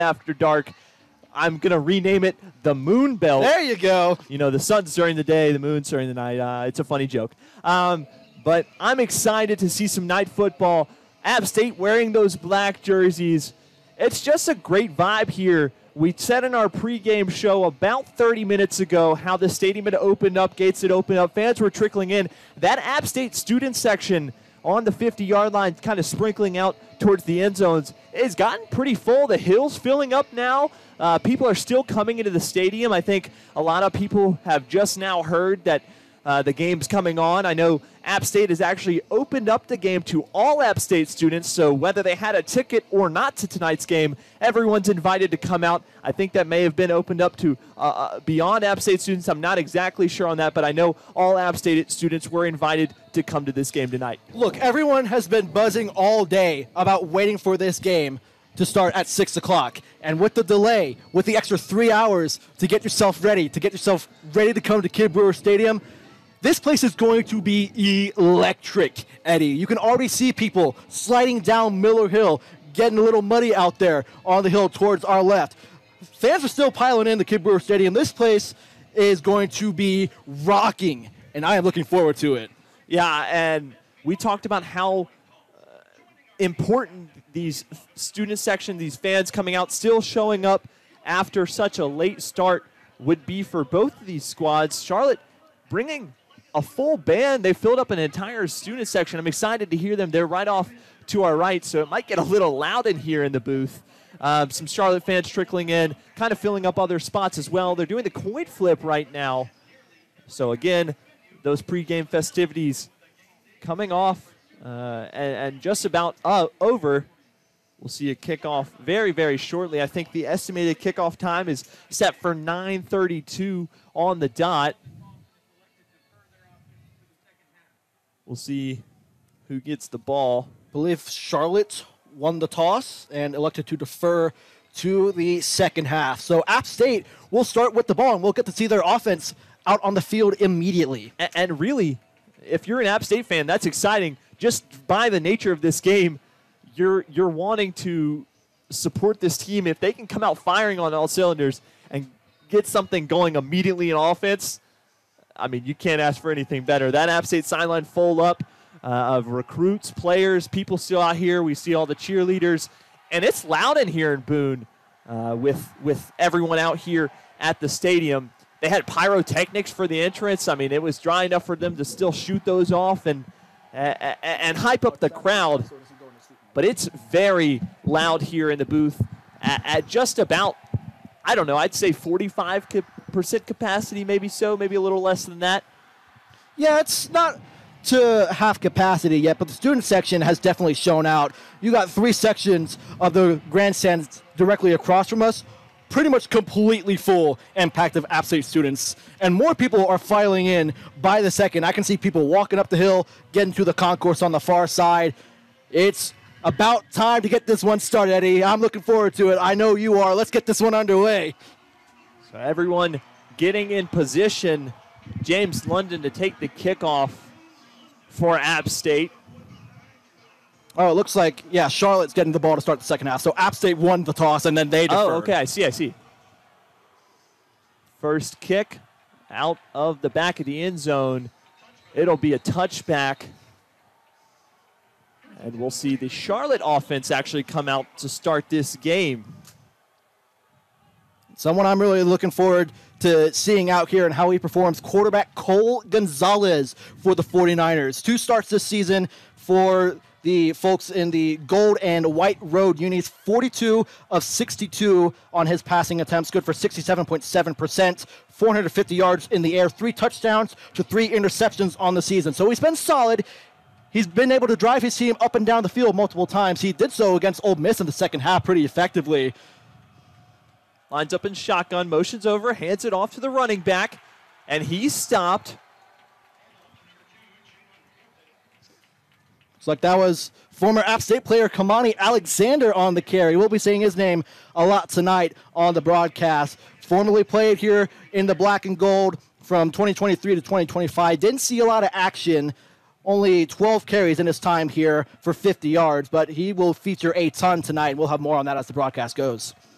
after dark. I'm going to rename it the Moon Belt. There you go. You know, the sun's during the day, the moon's during the night. It's a funny joke. But I'm excited to see some night football. App State wearing those black jerseys. It's just a great vibe here. We said in our pregame show about 30 minutes ago how the stadium had opened up, gates had opened up, fans were trickling in. That App State student section on the 50-yard line, kind of sprinkling out towards the end zones, has gotten pretty full. The hill's filling up now. People are still coming into the stadium. I think a lot of people have just now heard that the game's coming on. I know App State has actually opened up the game to all App State students, so whether they had a ticket or not to tonight's game, everyone's invited to come out. I think that may have been opened up to beyond App State students. I'm not exactly sure on that, but I know all App State students were invited to come to this game tonight. Look, everyone has been buzzing all day about waiting for this game to start at 6 o'clock. And with the delay, with the extra 3 hours to get yourself ready to come to Kidd Brewer Stadium, this place is going to be electric, Eddie. You can already see people sliding down Miller Hill, getting a little muddy out there on the hill towards our left. Fans are still piling in the Kidd Brewer Stadium. This place is going to be rocking, and I am looking forward to it. Yeah, and we talked about how important these student section, these fans coming out, still showing up after such a late start would be for both of these squads. Charlotte bringing a full band. They filled up an entire student section. I'm excited to hear them. They're right off to our right, so it might get a little loud in here in the booth. Some Charlotte fans trickling in, kind of filling up other spots as well. They're doing the coin flip right now. So again, those pregame festivities coming off and just about over. We'll see a kickoff very, very shortly. I think the estimated kickoff time is set for 9:32 on the dot. We'll see who gets the ball. I believe Charlotte won the toss and elected to defer to the second half. So App State will start with the ball, and we'll get to see their offense out on the field immediately. And really, if you're an App State fan, that's exciting. Just by the nature of this game, you're wanting to support this team. If they can come out firing on all cylinders and get something going immediately in offense, I mean, you can't ask for anything better. That App State sideline full up of recruits, players, people still out here. We see all the cheerleaders. And it's loud in here in Boone with everyone out here at the stadium. They had pyrotechnics for the entrance. I mean, it was dry enough for them to still shoot those off and hype up the crowd. But it's very loud here in the booth at just about, I don't know, I'd say 45% capacity, maybe so, maybe a little less than that. Yeah, it's not to half capacity yet, but the student section has definitely shown out. You got 3 sections of the grandstands directly across from us, pretty much completely full and packed of App State students. And more people are filing in by the second. I can see people walking up the hill, getting to the concourse on the far side. It's about time to get this one started, Eddie. I'm looking forward to it. I know you are. Let's get this one underway. So everyone getting in position. James London to take the kickoff for App State. Oh, it looks like, yeah, Charlotte's getting the ball to start the second half. So App State won the toss, and then they deferred. Oh, okay, I see. First kick out of the back of the end zone. It'll be a touchback. And we'll see the Charlotte offense actually come out to start this game. Someone I'm really looking forward to seeing out here and how he performs, quarterback Cole Gonzalez for the 49ers. 2 starts this season for the folks in the gold and white road unis. 42 of 62 on his passing attempts, good for 67.7%, 450 yards in the air, 3 touchdowns to 3 interceptions on the season. So he's been solid. He's been able to drive his team up and down the field multiple times. He did so against Ole Miss in the second half pretty effectively. Lines up in shotgun, motions over, hands it off to the running back, and he's stopped. Looks like that was former App State player Kamani Alexander on the carry. We'll be seeing his name a lot tonight on the broadcast. Formerly played here in the black and gold from 2023 to 2025. Didn't see a lot of action. Only 12 carries in his time here for 50 yards, but he will feature a ton tonight. We'll have more on that as the broadcast goes.